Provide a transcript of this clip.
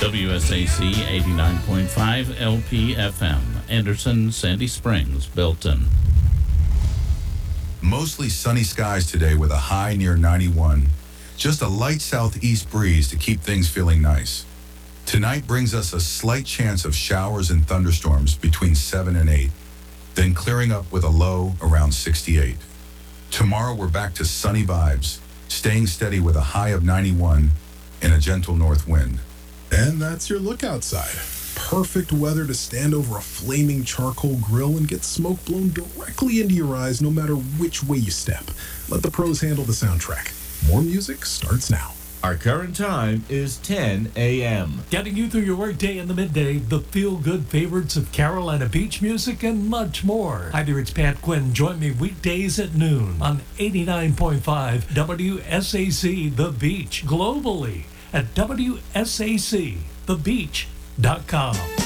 WSAC 89.5 LPFM, Anderson, Sandy Springs, Belton. Mostly sunny skies today with a high near 91. Just a light southeast breeze to keep things feeling nice. Tonight brings us a slight chance of showers and thunderstorms between 7 and 8, then clearing up with a low around 68. Tomorrow we're back to sunny vibes, staying steady with a high of 91 and a gentle north wind. And that's your look outside. Perfect weather to stand over a flaming charcoal grill and get smoke blown directly into your eyes no matter which way you step. Let the pros handle the soundtrack. More music starts now. Our current time is 10 a.m. Getting you through your workday in the midday, the feel-good favorites of Carolina beach music, and much more. Hi there, it's Pat Quinn. Join me weekdays at noon on 89.5 WSAC The Beach, globally at WSACThebeach.com.